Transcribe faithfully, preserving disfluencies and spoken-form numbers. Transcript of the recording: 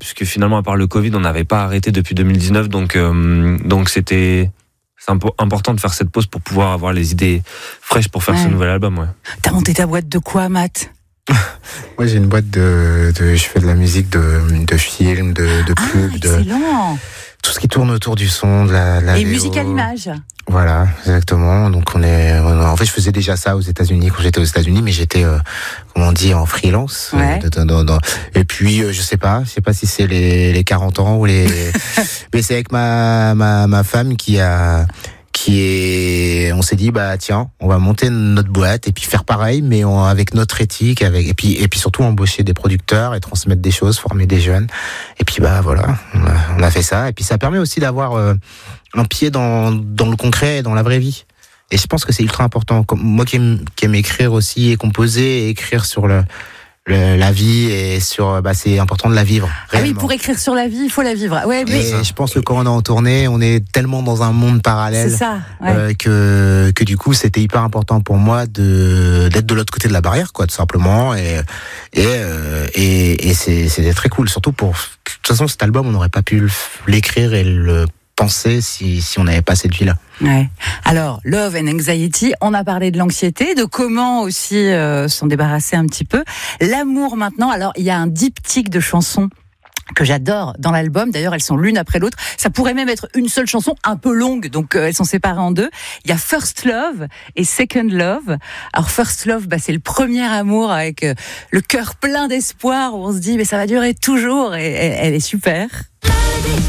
puisque finalement, à part le Covid, on n'avait pas arrêté depuis deux mille dix-neuf, donc euh, donc c'était c'est impo- important de faire cette pause pour pouvoir avoir les idées fraîches pour faire ouais. ce nouvel album. Ouais. T'as monté ta boîte de quoi, Matt? Moi, j'ai une boîte de, de, je fais de la musique de, de films, de, de pubs, ah, de tout ce qui tourne autour du son, de la, de la et V O. musique à l'image. Voilà, exactement. Donc on est, en fait, je faisais déjà ça aux États-Unis quand j'étais aux États-Unis, mais j'étais, euh, comment on dit, en freelance. Ouais. Euh, dans, dans, dans, et puis, euh, je sais pas, je sais pas si c'est les, les quarante ans ou les, mais c'est avec ma, ma, ma femme qui a. Qui est, on s'est dit bah tiens, on va monter notre boîte et puis faire pareil, mais on, avec notre éthique, avec et puis et puis surtout embaucher des producteurs et transmettre des choses, former des jeunes. Et puis bah voilà, on a, on a fait ça. Et puis ça permet aussi d'avoir euh, un pied dans dans le concret et dans la vraie vie. Et je pense que c'est ultra important. Comme moi qui aime, qui aime écrire aussi et composer et écrire sur le Le, la vie et sur bah c'est important de la vivre réellement. Ah oui, pour écrire sur la vie il faut la vivre. Ouais, mais et je pense que quand on est en tournée on est tellement dans un monde parallèle c'est ça, ouais. euh, que que du coup c'était hyper important pour moi de d'être de l'autre côté de la barrière quoi, tout simplement. Et et euh, et, et c'est c'était très cool, surtout pour de toute façon cet album on n'aurait pas pu l'écrire et le penser si si on n'avait pas cette vie là. Ouais. Alors, Love and Anxiety, on a parlé de l'anxiété, de comment aussi euh, s'en débarrasser un petit peu. L'amour maintenant, alors il y a un diptyque de chansons que j'adore dans l'album. D'ailleurs, elles sont l'une après l'autre. Ça pourrait même être une seule chanson, un peu longue, donc euh, elles sont séparées en deux. Il y a First Love et Second Love. Alors First Love, bah, c'est le premier amour avec euh, le cœur plein d'espoir où on se dit mais ça va durer toujours et, et elle est super.